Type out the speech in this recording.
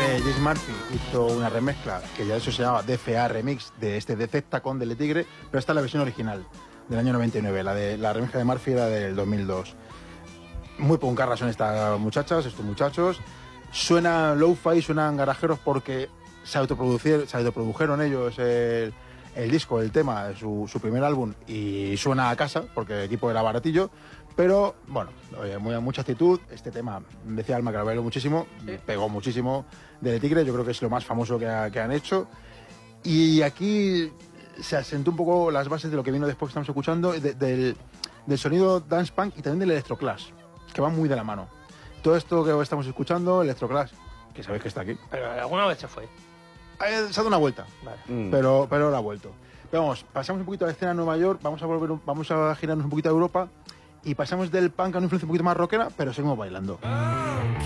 James Murphy hizo una remezcla que ya eso se llama DFA Remix de este Deceptacon de Le Tigre, pero esta es la versión original del año 99. La remezcla de Murphy era del 2002. Muy puncarras son estas muchachas, estos muchachos. Suenan lo-fi, suenan garajeros porque se autoprodujeron ellos el disco, el tema, su primer álbum, y suena a casa porque el equipo era baratillo. Pero, bueno, mucha actitud. Este tema, decía Alma que lo bailó muchísimo, pegó muchísimo de Tigre, yo creo que es lo más famoso que han hecho. Y aquí se asentó un poco las bases de lo que vino después que estamos escuchando, del sonido dance punk y también del electroclash, que van muy de la mano. Todo esto que estamos escuchando, electroclash, que sabéis que está aquí. Pero alguna vez se fue. Se ha dado una vuelta, vale. pero ahora ha vuelto. Pero vamos, pasamos un poquito a la escena de Nueva York, vamos a girarnos un poquito a Europa y pasamos del punk a una influencia un poquito más rockera, pero seguimos bailando.